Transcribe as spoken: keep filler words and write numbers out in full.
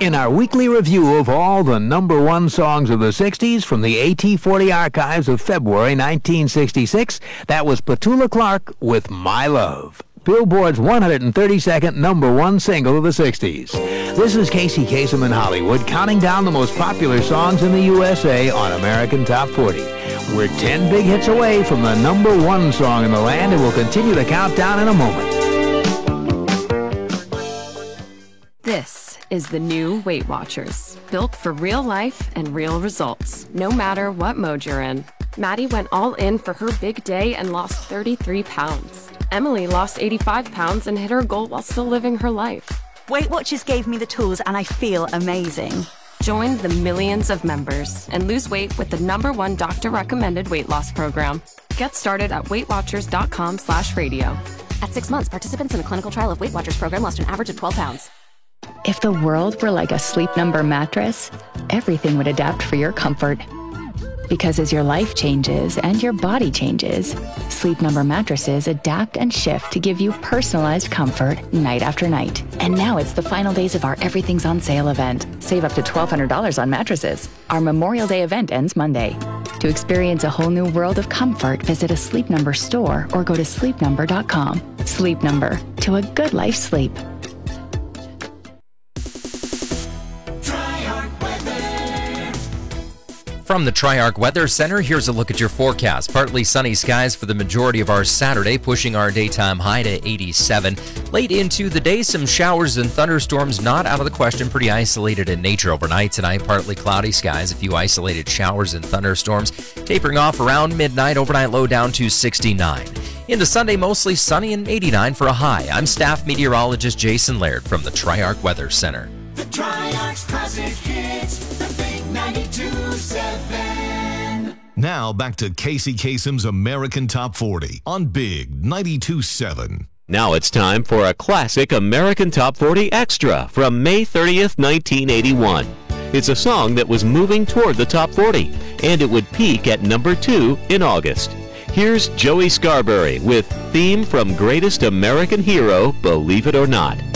In our weekly review of all the number one songs of the sixties from the A T forty archives of February nineteen sixty-six, that was Petula Clark with My Love, Billboard's one hundred thirty-second number one single of the sixties. This is Casey Kasem in Hollywood, counting down the most popular songs in the U S A on American Top forty. We're ten big hits away from the number one song in the land, and we'll continue the countdown in a moment. This is the new Weight Watchers, built for real life and real results, no matter what mode you're in. Maddie went all in for her big day and lost thirty-three pounds. Emily lost eighty-five pounds and hit her goal while still living her life. Weight Watchers gave me the tools and I feel amazing. Join the millions of members and lose weight with the number one doctor-recommended weight loss program. Get started at weightwatchers.com slash radio. At six months, participants in a clinical trial of Weight Watchers program lost an average of twelve pounds. If the world were like a Sleep Number mattress, everything would adapt for your comfort. Because as your life changes and your body changes, Sleep Number mattresses adapt and shift to give you personalized comfort night after night. And now it's the final days of our Everything's on Sale event. Save up to twelve hundred dollars on mattresses. Our Memorial Day event ends Monday. To experience a whole new world of comfort, visit a Sleep Number store or go to sleep number dot com. Sleep Number, to a good life sleep. From the Triarch Weather Center, here's a look at your forecast. Partly sunny skies for the majority of our Saturday, pushing our daytime high to eighty-seven. Late into the day, some showers and thunderstorms not out of the question. Pretty isolated in nature overnight tonight. Partly cloudy skies, a few isolated showers and thunderstorms. Tapering off around midnight, overnight low down to sixty-nine. Into Sunday, mostly sunny and eighty-nine for a high. I'm staff meteorologist Jason Laird from the Triarch Weather Center. The Triarch's classic hits, the big ninety-two seven. Now back to Casey Kasem's American Top forty on Big ninety-two seven. Now it's time for a classic American Top forty Extra from May thirtieth, nineteen eighty-one. It's a song that was moving toward the top forty, and it would peak at number two in August. Here's Joey Scarberry with Theme from Greatest American Hero, Believe It or Not.